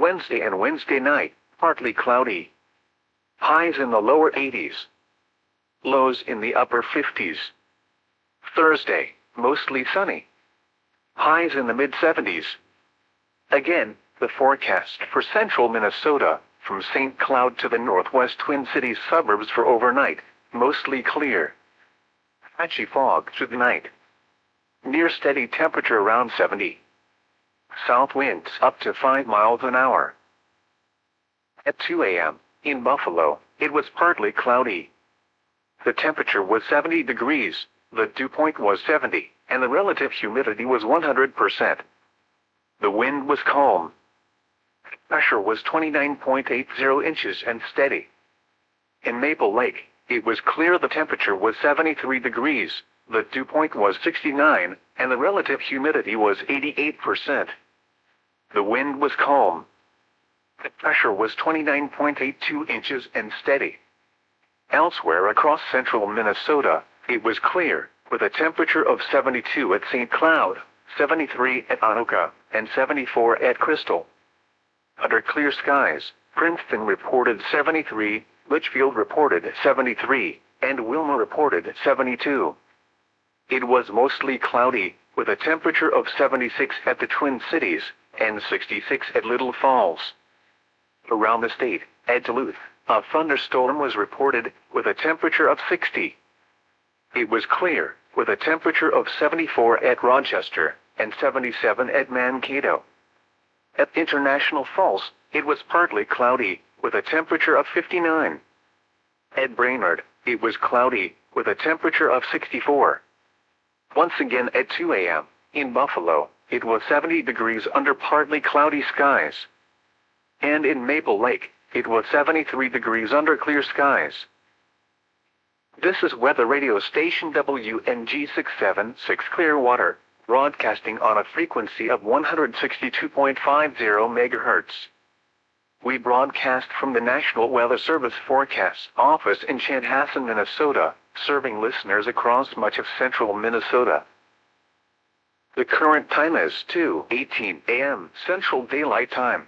Wednesday and Wednesday night, partly cloudy. Highs in the lower 80s. Lows in the upper 50s. Thursday, mostly sunny. Highs in the mid-70s. Again, the forecast for central Minnesota, from St. Cloud to the northwest Twin Cities suburbs for overnight, mostly clear. Patchy fog through the night. Near steady temperature around 70. South winds up to 5 miles an hour. At 2 a.m., in Buffalo, it was partly cloudy. The temperature was 70 degrees, the dew point was 70, and the relative humidity was 100%. The wind was calm. Pressure was 29.80 inches and steady. In Maple Lake, it was clear. The temperature was 73 degrees, the dew point was 69, and the relative humidity was 88%. The wind was calm. The pressure was 29.82 inches and steady. Elsewhere across central Minnesota, it was clear, with a temperature of 72 at St. Cloud, 73 at Anoka, and 74 at Crystal. Under clear skies, Princeton reported 73, Litchfield reported 73, and Wilmer reported 72. It was mostly cloudy, with a temperature of 76 at the Twin Cities, and 66 at Little Falls. Around the state, at Duluth, a thunderstorm was reported, with a temperature of 60. It was clear, with a temperature of 74 at Rochester, and 77 at Mankato. At International Falls, it was partly cloudy, with a temperature of 59. At Brainerd, it was cloudy, with a temperature of 64. Once again at 2 a.m., in Buffalo, it was 70 degrees under partly cloudy skies. And in Maple Lake, it was 73 degrees under clear skies. This is weather radio station WNG 676 Clearwater, broadcasting on a frequency of 162.50 MHz. We broadcast from the National Weather Service Forecast Office in Chanhassen, Minnesota, serving listeners across much of central Minnesota. The current time is 2:18 a.m. Central Daylight Time.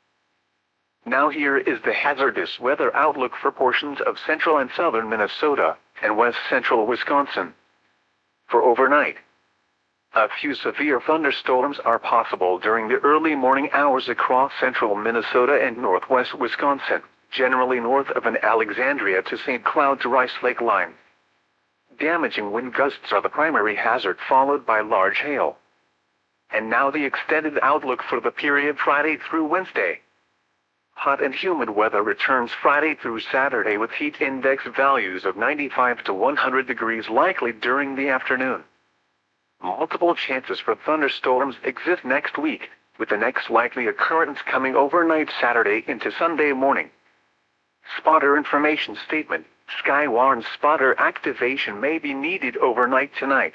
Now here is the hazardous weather outlook for portions of central and southern Minnesota, and west central Wisconsin. For overnight, a few severe thunderstorms are possible during the early morning hours across central Minnesota and northwest Wisconsin, generally north of an Alexandria to St. Cloud to Rice Lake line. Damaging wind gusts are the primary hazard, followed by large hail. And now the extended outlook for the period Friday through Wednesday. Hot and humid weather returns Friday through Saturday with heat index values of 95 to 100 degrees likely during the afternoon. Multiple chances for thunderstorms exist next week, with the next likely occurrence coming overnight Saturday into Sunday morning. Spotter information statement: Skywarn spotter activation may be needed overnight tonight.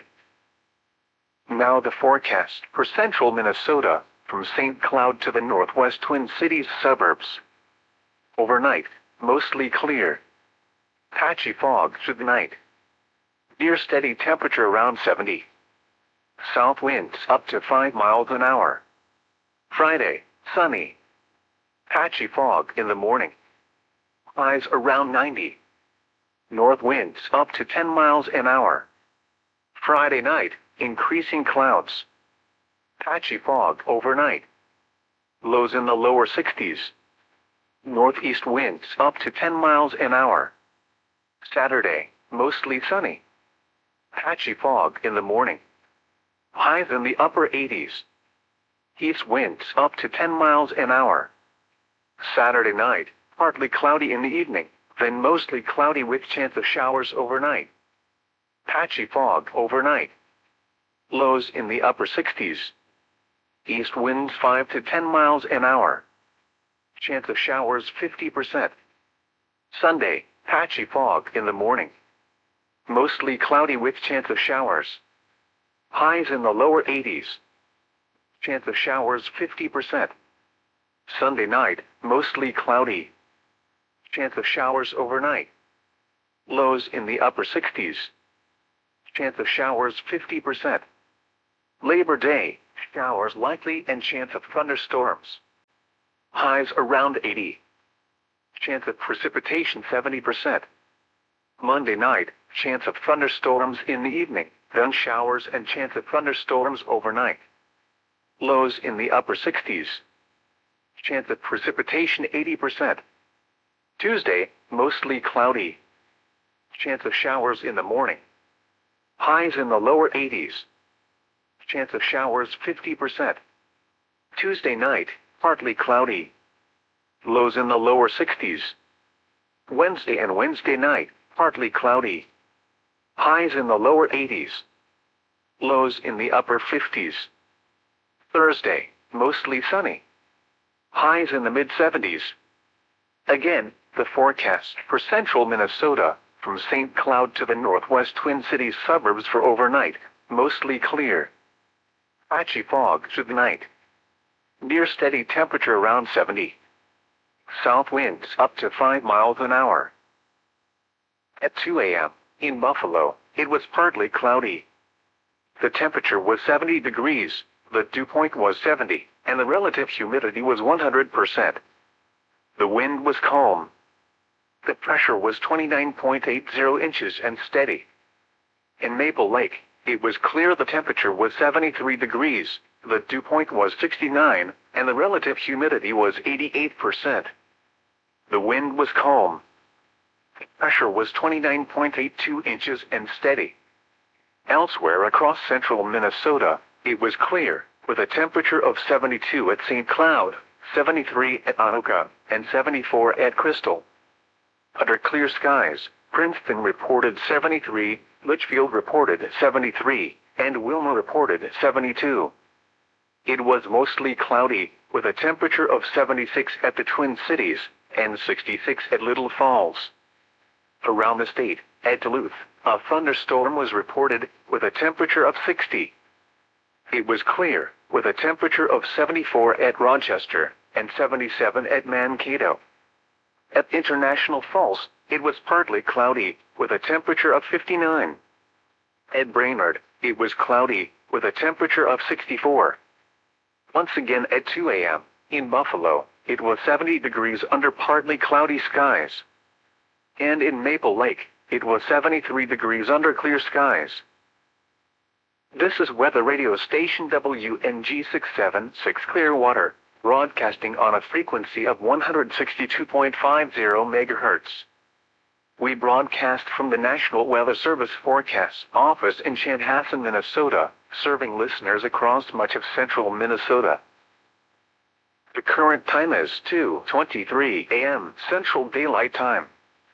Now the forecast for central Minnesota, from St. Cloud to the northwest Twin Cities suburbs. Overnight, mostly clear. Patchy fog through the night. Near steady temperature around 70. South winds up to 5 miles an hour. Friday, sunny. Patchy fog in the morning. Highs around 90. North winds up to 10 miles an hour. Friday night, increasing clouds. Patchy fog overnight. Lows in the lower 60s. Northeast winds up to 10 miles an hour. Saturday, mostly sunny. Patchy fog in the morning. Highs in the upper 80s. East winds up to 10 miles an hour. Saturday night, partly cloudy in the evening, then mostly cloudy with chance of showers overnight. Patchy fog overnight. Lows in the upper 60s. East winds 5 to 10 miles an hour. Chance of showers 50%. Sunday, patchy fog in the morning. Mostly cloudy with chance of showers. Highs in the lower 80s. Chance of showers 50%. Sunday night, mostly cloudy. Chance of showers overnight. Lows in the upper 60s. Chance of showers 50%. Labor Day, showers likely and chance of thunderstorms. Highs around 80. Chance of precipitation 70%. Monday night, chance of thunderstorms in the evening, then showers and chance of thunderstorms overnight. Lows in the upper 60s. Chance of precipitation 80%. Tuesday, mostly cloudy. Chance of showers in the morning. Highs in the lower 80s. Chance of showers 50%. Tuesday night, partly cloudy. Lows in the lower 60s. Wednesday and Wednesday night, partly cloudy. Highs in the lower 80s. Lows in the upper 50s. Thursday, mostly sunny. Highs in the mid-70s. Again, the forecast for central Minnesota, from St. Cloud to the northwest Twin Cities suburbs for overnight, mostly clear. Patchy fog through the night. Near steady temperature around 70. South winds up to 5 miles an hour. At 2 a.m., in Buffalo, it was partly cloudy. The temperature was 70 degrees, the dew point was 70, and the relative humidity was 100%. The wind was calm. The pressure was 29.80 inches and steady. In Maple Lake, it was clear. The temperature was 73 degrees, the dew point was 69, and the relative humidity was 88%. The wind was calm. The pressure was 29.82 inches and steady. Elsewhere across central Minnesota, it was clear, with a temperature of 72 at St. Cloud, 73 at Anoka, and 74 at Crystal. Under clear skies, Princeton reported 73, Litchfield reported 73, and Wilmer reported 72. It was mostly cloudy, with a temperature of 76 at the Twin Cities, and 66 at Little Falls. Around the state, at Duluth, a thunderstorm was reported, with a temperature of 60. It was clear, with a temperature of 74 at Rochester, and 77 at Mankato. At International Falls, it was partly cloudy, with a temperature of 59. At Brainerd, it was cloudy, with a temperature of 64. Once again at 2 a.m., in Buffalo, it was 70 degrees under partly cloudy skies. And in Maple Lake, it was 73 degrees under clear skies. This is weather radio station WNG 676 Clearwater, broadcasting on a frequency of 162.50 MHz. We broadcast from the National Weather Service Forecast Office in Chanhassen, Minnesota, serving listeners across much of central Minnesota. The current time is 2:23 a.m. Central Daylight Time.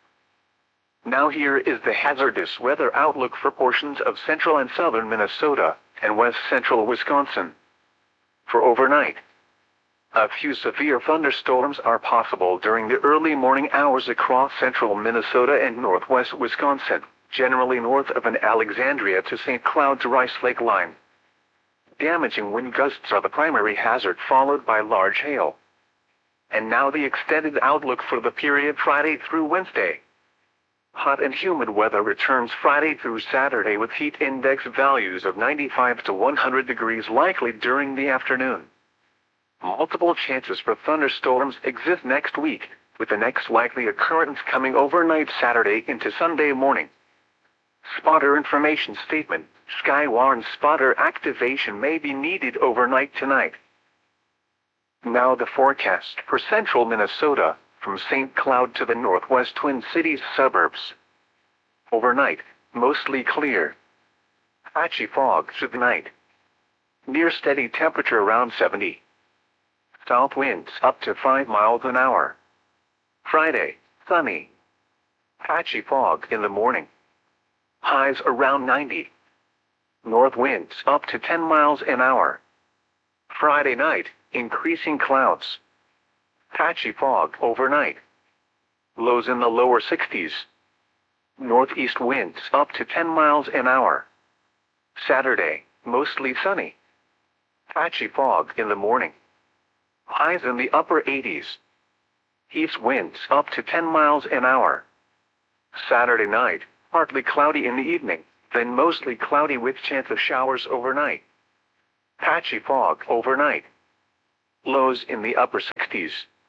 Now here is the hazardous weather outlook for portions of central and southern Minnesota, and west central Wisconsin. For overnight, a few severe thunderstorms are possible during the early morning hours across central Minnesota and northwest Wisconsin, generally north of an Alexandria to St. Cloud to Rice Lake line. Damaging wind gusts are the primary hazard, followed by large hail. And now the extended outlook for the period Friday through Wednesday. Hot and humid weather returns Friday through Saturday with heat index values of 95 to 100 degrees likely during the afternoon. Multiple chances for thunderstorms exist next week, with the next likely occurrence coming overnight Saturday into Sunday morning. Spotter information statement: Skywarn spotter activation may be needed overnight tonight. Now the forecast for central Minnesota, from St. Cloud to the northwest Twin Cities suburbs. Overnight, mostly clear. Patchy fog through the night. Near steady temperature around 70. South winds up to 5 miles an hour. Friday, sunny. Patchy fog in the morning. Highs around 90. North winds up to 10 miles an hour. Friday night, increasing clouds. Patchy fog overnight. Lows in the lower 60s. Northeast winds up to 10 miles an hour. Saturday, mostly sunny. Patchy fog in the morning. Highs in the upper 80s. East winds up to 10 miles an hour. Saturday night, partly cloudy in the evening, then mostly cloudy with chance of showers overnight. Patchy fog overnight. Lows in the upper 60s.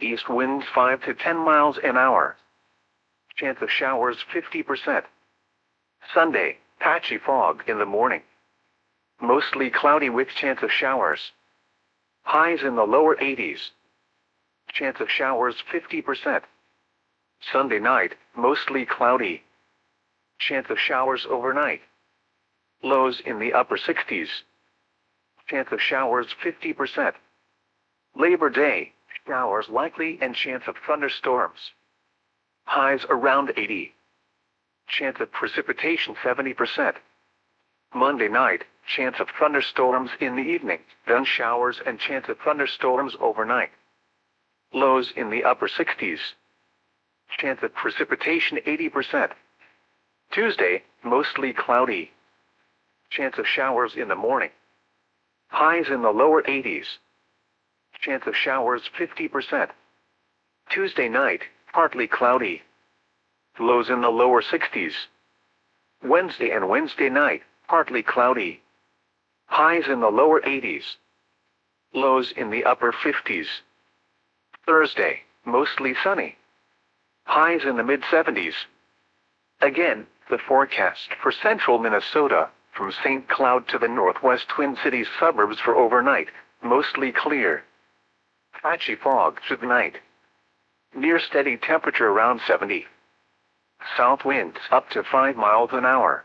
East winds 5 to 10 miles an hour. Chance of showers 50%. Sunday, patchy fog in the morning. Mostly cloudy with chance of showers. Highs in the lower 80s. Chance of showers 50%. Sunday night, mostly cloudy. Chance of showers overnight. Lows in the upper 60s. Chance of showers 50%. Labor Day, showers likely and chance of thunderstorms. Highs around 80. Chance of precipitation 70%. Monday night, chance of thunderstorms in the evening, then showers and chance of thunderstorms overnight. Lows in the upper 60s. Chance of precipitation 80%. Tuesday, mostly cloudy. Chance of showers in the morning. Highs in the lower 80s. Chance of showers 50%. Tuesday night, partly cloudy. Lows in the lower 60s. Wednesday and Wednesday night, partly cloudy. Highs in the lower 80s. Lows in the upper 50s. Thursday, mostly sunny. Highs in the mid-70s. Again, the forecast for central Minnesota, from St. Cloud to the northwest Twin Cities suburbs for overnight, mostly clear. Patchy fog through the night. Near steady temperature around 70. South winds up to 5 miles an hour.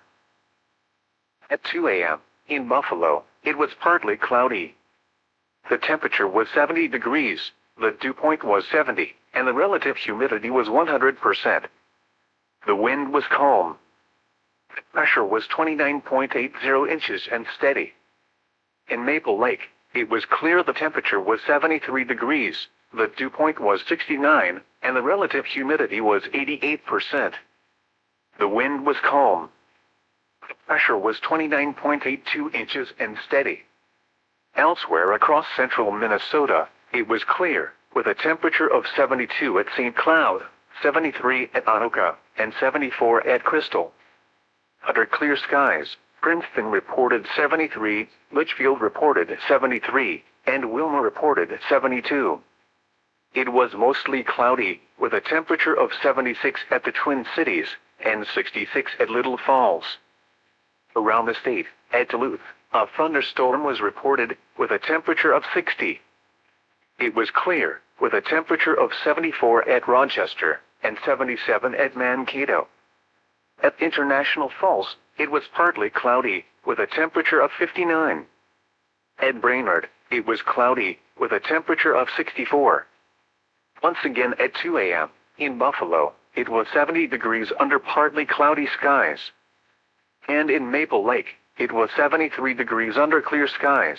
At 2 a.m., in Buffalo, it was partly cloudy. The temperature was 70 degrees, the dew point was 70, and the relative humidity was 100%. The wind was calm. The pressure was 29.80 inches and steady. In Maple Lake, it was clear. The temperature was 73 degrees, the dew point was 69, and the relative humidity was 88%. The wind was calm. The pressure was 29.82 inches and steady. Elsewhere across central Minnesota, it was clear, with a temperature of 72 at St. Cloud, 73 at Anoka, and 74 at Crystal. Under clear skies, Princeton reported 73, Litchfield reported 73, and Wilmer reported 72. It was mostly cloudy, with a temperature of 76 at the Twin Cities, and 66 at Little Falls. Around the state, at Duluth, a thunderstorm was reported, with a temperature of 60. It was clear, with a temperature of 74 at Rochester, and 77 at Mankato. At International Falls, it was partly cloudy, with a temperature of 59. At Brainerd, it was cloudy, with a temperature of 64. Once again at 2 a.m., in Buffalo, it was 70 degrees under partly cloudy skies. And in Maple Lake, it was 73 degrees under clear skies.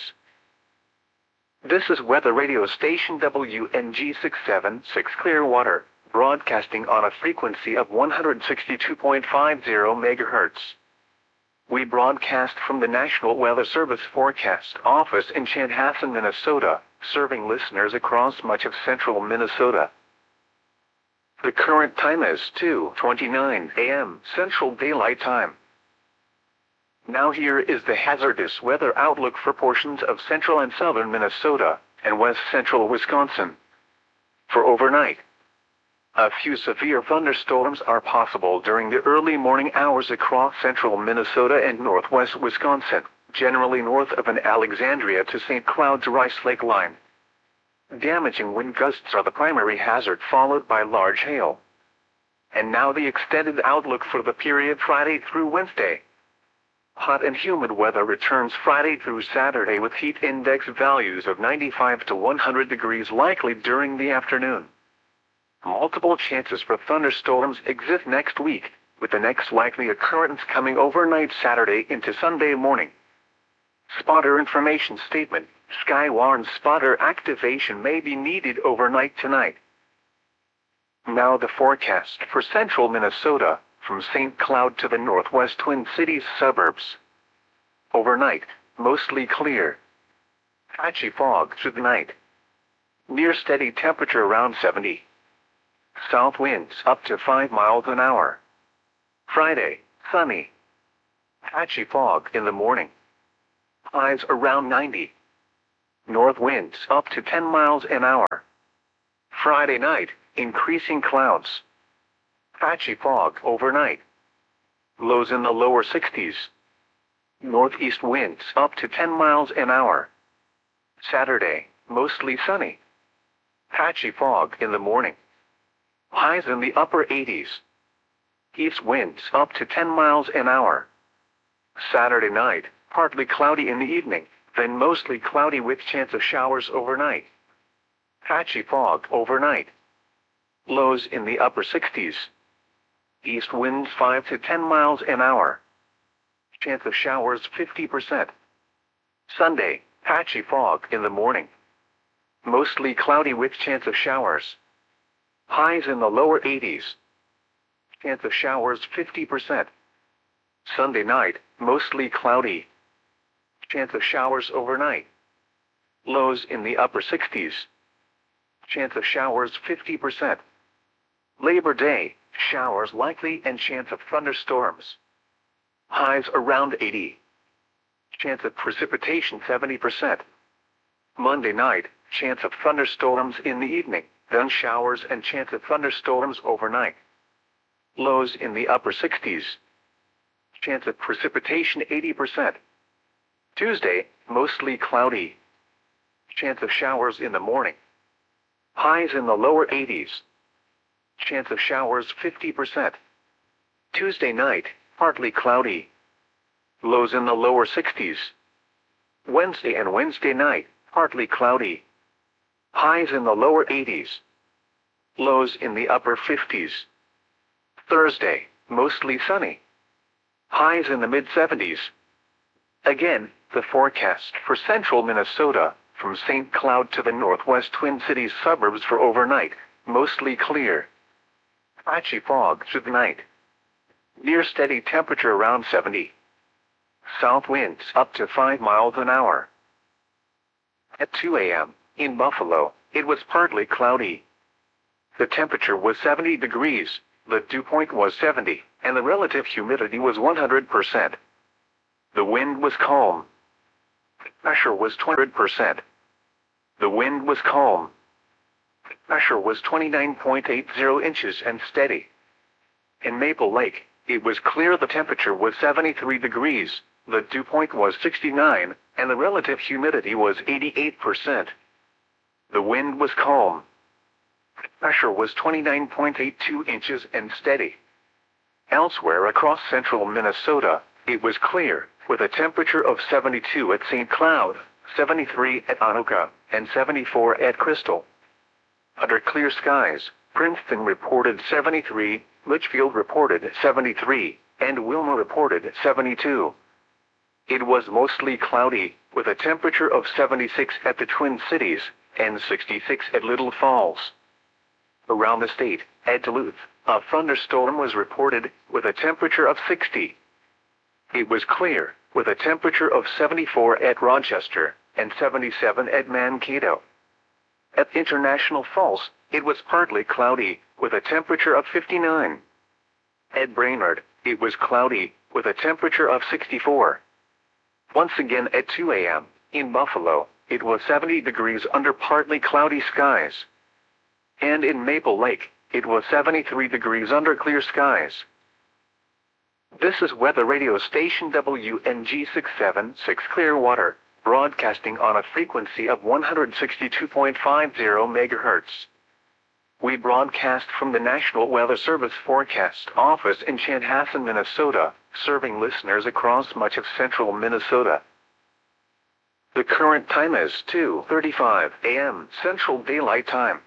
This is weather radio station WNG 676 Clearwater, broadcasting on a frequency of 162.50 MHz. We broadcast from the National Weather Service Forecast Office in Chanhassen, Minnesota, serving listeners across much of central Minnesota. The current time is 2:29 a.m. Central Daylight Time. Now here is the hazardous weather outlook for portions of central and southern Minnesota, and west central Wisconsin. For overnight, a few severe thunderstorms are possible during the early morning hours across central Minnesota and northwest Wisconsin, generally north of an Alexandria to St. Cloud's Rice Lake line. Damaging wind gusts are the primary hazard, followed by large hail. And now the extended outlook for the period Friday through Wednesday. Hot and humid weather returns Friday through Saturday with heat index values of 95 to 100 degrees likely during the afternoon. Multiple chances for thunderstorms exist next week, with the next likely occurrence coming overnight Saturday into Sunday morning. Spotter information statement: Skywarn spotter activation may be needed overnight tonight. Now the forecast for central Minnesota, from St. Cloud to the northwest Twin Cities suburbs. Overnight, mostly clear. Patchy fog through the night. Near steady temperature around 70. South winds up to 5 miles an hour. Friday, sunny. Patchy fog in the morning. Highs around 90. North winds up to 10 miles an hour. Friday night, increasing clouds. Patchy fog overnight. Lows in the lower 60s. Northeast winds up to 10 miles an hour. Saturday, mostly sunny. Patchy fog in the morning. Highs in the upper 80s. East winds up to 10 miles an hour. Saturday night, partly cloudy in the evening, then mostly cloudy with chance of showers overnight. Patchy fog overnight. Lows in the upper 60s. East winds 5 to 10 miles an hour. Chance of showers 50%. Sunday, patchy fog in the morning. Mostly cloudy with chance of showers. Highs in the lower 80s. Chance of showers 50%. Sunday night, mostly cloudy. Chance of showers overnight. Lows in the upper 60s. Chance of showers 50%. Labor Day, showers likely and chance of thunderstorms. Highs around 80. Chance of precipitation 70%. Monday night, chance of thunderstorms in the evening, then showers and chance of thunderstorms overnight. Lows in the upper 60s. Chance of precipitation 80%. Tuesday, mostly cloudy. Chance of showers in the morning. Highs in the lower 80s. Chance of showers 50%. Tuesday night, partly cloudy. Lows in the lower 60s. Wednesday and Wednesday night, partly cloudy. Highs in the lower 80s. Lows in the upper 50s. Thursday, mostly sunny. Highs in the mid-70s. Again, the forecast for central Minnesota, from St. Cloud to the northwest Twin Cities suburbs for overnight, mostly clear. Patchy fog through the night. Near steady temperature around 70. South winds up to 5 miles an hour. At 2 a.m., in Buffalo, it was partly cloudy. The temperature was 70 degrees, the dew point was 70, and the relative humidity was 100%. The wind was calm. Pressure was 200%. The wind was calm. Pressure was 29.80 inches and steady. In Maple Lake, it was clear. The temperature was 73 degrees, the dew point was 69, and the relative humidity was 88%. The wind was calm. Pressure was 29.82 inches and steady. Elsewhere across central Minnesota, it was clear, with a temperature of 72 at St. Cloud, 73 at Anoka, and 74 at Crystal. Under clear skies, Princeton reported 73, Litchfield reported 73, and Wilma reported 72. It was mostly cloudy, with a temperature of 76 at the Twin Cities, and 66 at Little Falls. Around the state, at Duluth, a thunderstorm was reported, with a temperature of 60. It was clear, with a temperature of 74 at Rochester, and 77 at Mankato. At International Falls, it was partly cloudy, with a temperature of 59. At Brainerd, it was cloudy, with a temperature of 64. Once again at 2 a.m., in Buffalo, it was 70 degrees under partly cloudy skies. And in Maple Lake, it was 73 degrees under clear skies. This is weather radio station WNG 676 Clearwater, broadcasting on a frequency of 162.50 MHz. We broadcast from the National Weather Service Forecast Office in Chanhassen, Minnesota, serving listeners across much of central Minnesota. The current time is 2:35 a.m. Central Daylight Time.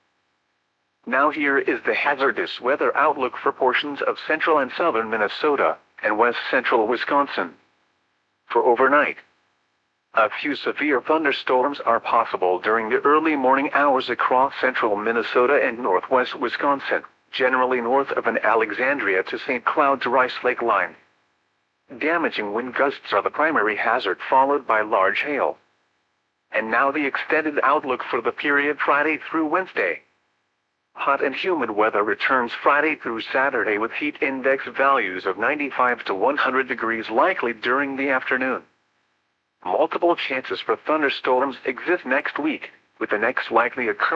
Now here is the hazardous weather outlook for portions of central and southern Minnesota, and west central Wisconsin. For overnight, a few severe thunderstorms are possible during the early morning hours across central Minnesota and northwest Wisconsin, generally north of an Alexandria to St. Cloud to Rice Lake line. Damaging wind gusts are the primary hazard, followed by large hail. And now the extended outlook for the period Friday through Wednesday. Hot and humid weather returns Friday through Saturday with heat index values of 95 to 100 degrees likely during the afternoon. Multiple chances for thunderstorms exist next week, with the next likely occurrence